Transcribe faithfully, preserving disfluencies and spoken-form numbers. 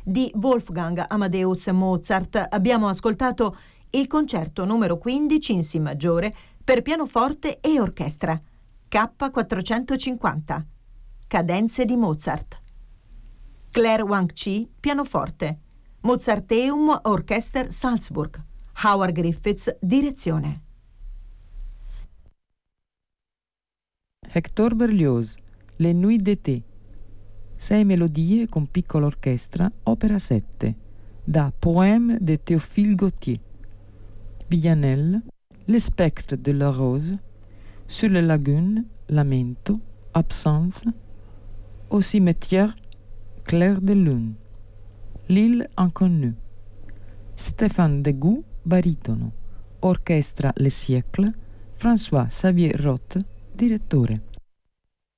di Wolfgang Amadeus Mozart. Abbiamo ascoltato il concerto numero quindici in Si maggiore per pianoforte e orchestra, K quattrocentocinquanta, Cadenze di Mozart. Claire Wang-Chi, pianoforte, Mozarteum Orchester Salzburg, Howard Griffiths, direzione. Hector Berlioz, Les Nuits d'été. Sei melodie con piccola orchestra, opera sette, da Poème de Théophile Gautier. Villanelle, Le spectre de la rose, Sur les lagunes, Lamento, Absence, Au cimetière, Clair de lune. L'île inconnue. Stéphane Degout, baritono. Orchestra Les Siècles, François Xavier Roth, direttore.